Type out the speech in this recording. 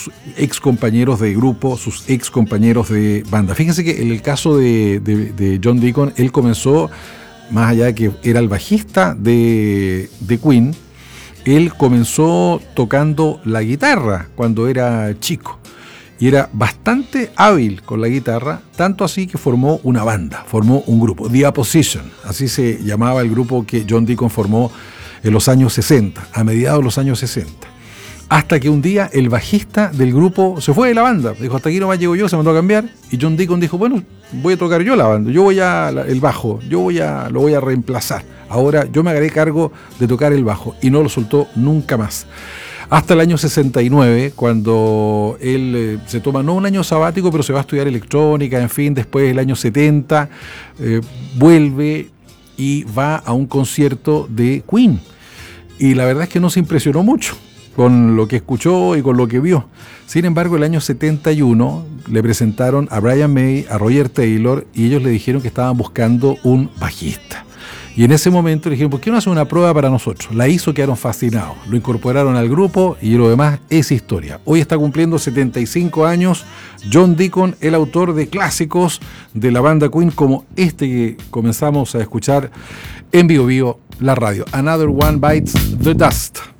sus ex compañeros de grupo, sus ex compañeros de banda. Fíjense que en el caso de John Deacon, él comenzó, más allá de que era el bajista de Queen, él comenzó tocando la guitarra cuando era chico. Y era bastante hábil con la guitarra, tanto así que formó una banda, formó un grupo, The Opposition, así se llamaba el grupo que John Deacon formó en los años 60, a mediados de los años 60. Hasta que un día el bajista del grupo se fue de la banda, dijo, hasta aquí nomás llego yo, se mandó a cambiar, y John Deacon dijo, bueno, voy a tocar yo la banda, yo voy el bajo, lo voy a reemplazar, ahora yo me haré cargo de tocar el bajo, y no lo soltó nunca más. Hasta el año 69, cuando él se toma, no un año sabático, pero se va a estudiar electrónica, en fin, después del año 70, vuelve y va a un concierto de Queen. Y la verdad es que no se impresionó mucho con lo que escuchó y con lo que vio. Sin embargo, el año 71 le presentaron a Brian May, a Roger Taylor, y ellos le dijeron que estaban buscando un bajista. Y en ese momento le dijeron, ¿por qué no hace una prueba para nosotros? La hizo, quedaron fascinados. Lo incorporaron al grupo y lo demás es historia. Hoy está cumpliendo 75 años John Deacon, el autor de clásicos de la banda Queen, como este que comenzamos a escuchar en Bio Bio, la radio. Another One Bites the Dust.